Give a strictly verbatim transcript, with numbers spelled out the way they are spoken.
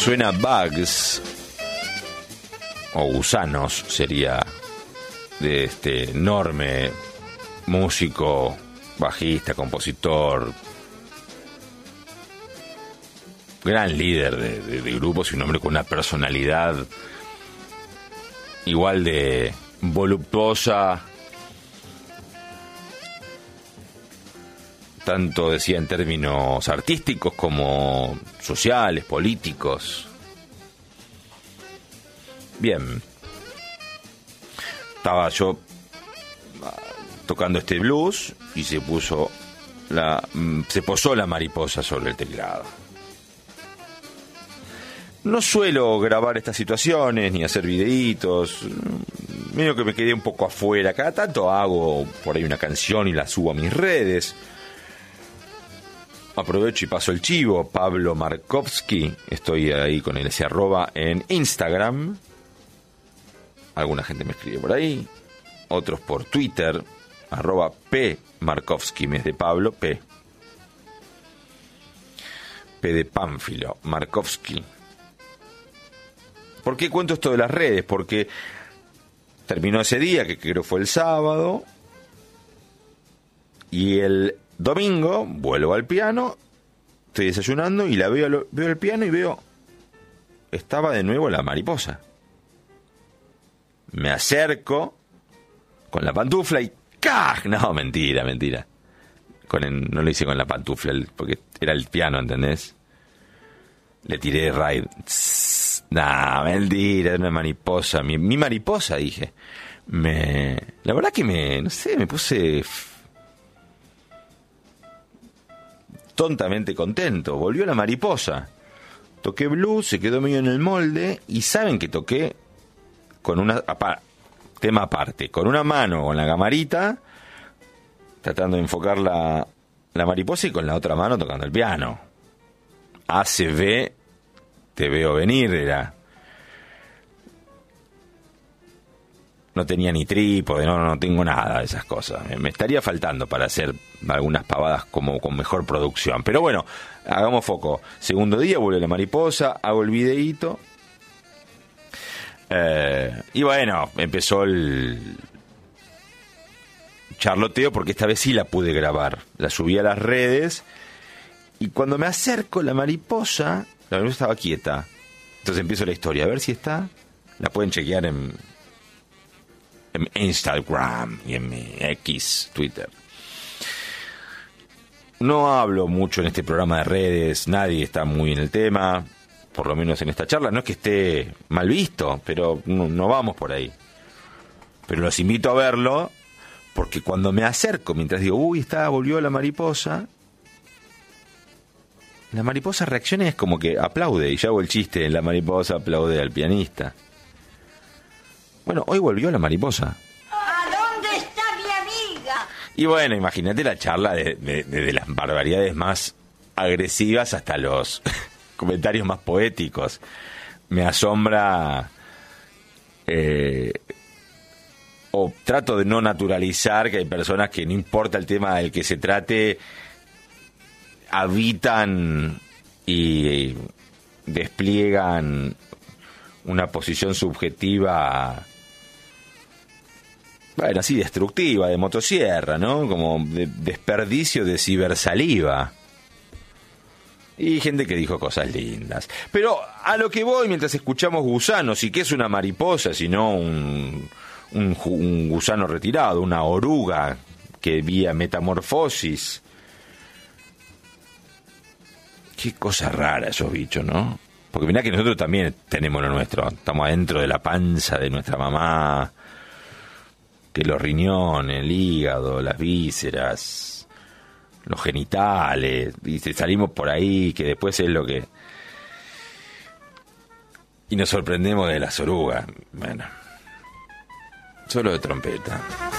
suena Bugs, o Gusanos sería, de este enorme músico, bajista, compositor, gran líder de, de, de grupos y un hombre con una personalidad igual de voluptuosa, tanto decía en términos artísticos como sociales, políticos. Bien, estaba yo tocando este blues y se puso la se posó la mariposa sobre el teclado. No suelo grabar estas situaciones ni hacer videitos, medio que me quedé un poco afuera. Cada tanto hago por ahí una canción y la subo a mis redes. Aprovecho y paso el chivo. Pablo Markovsky, estoy ahí con el ese arroba en Instagram. Alguna gente me escribe por ahí, otros por Twitter, arroba P Markovsky, mes de Pablo, P. P de Pánfilo, Markovsky. ¿Por qué cuento esto de las redes? Porque terminó ese día, que creo fue el sábado, y el domingo vuelvo al piano, estoy desayunando y la veo, veo el piano y veo, estaba de nuevo la mariposa. Me acerco con la pantufla y ¡caj! No, mentira, mentira. Con el, no lo hice con la pantufla, porque era el piano, ¿entendés? Le tiré raid. No, mentira, era una mariposa. Mi, mi mariposa, dije. Me, la verdad que me, no sé, me puse tontamente contento. Volvió la mariposa. Toqué blues, se quedó medio en el molde. Y saben que toqué con una apa, tema aparte, con una mano con la camarita, tratando de enfocar la, la mariposa, y con la otra mano tocando el piano. A C B, te veo venir, era. No tenía ni trípode, no, no tengo nada de esas cosas. Me, me estaría faltando para hacer algunas pavadas como con mejor producción. Pero bueno, hagamos foco. Segundo día, vuelve la mariposa, hago el videíto. Eh, y bueno, empezó el charloteo, porque esta vez sí la pude grabar. La subí a las redes. Y cuando me acerco, la mariposa, la mariposa estaba quieta. Entonces empiezo la historia, a ver si está. La pueden chequear en, en Instagram y en mi X, Twitter. No hablo mucho en este programa de redes, nadie está muy en el tema, por lo menos en esta charla. No es que esté mal visto, pero no, no vamos por ahí. Pero los invito a verlo, porque cuando me acerco, mientras digo, uy, está, volvió la mariposa, la mariposa reacciona y es como que aplaude, y yo hago el chiste, la mariposa aplaude al pianista. Bueno, hoy volvió la mariposa. ¿A dónde está mi amiga? Y bueno, imagínate la charla de, de, de, de las barbaridades más agresivas hasta los comentarios más poéticos. Me asombra, eh, o trato de no naturalizar que hay personas que no importa el tema del que se trate, habitan y despliegan una posición subjetiva, bueno, así destructiva, de motosierra, ¿no? Como de desperdicio de cibersaliva. Y gente que dijo cosas lindas. Pero a lo que voy mientras escuchamos gusanos, y que es una mariposa, sino un, un, un gusano retirado, una oruga que vía metamorfosis. Qué cosa rara esos bichos, ¿no? Porque mirá que nosotros también tenemos lo nuestro. Estamos adentro de la panza de nuestra mamá, que los riñones, el hígado, las vísceras, los genitales, y salimos por ahí, que después es lo que... Y nos sorprendemos de las orugas. Bueno, solo de trompeta.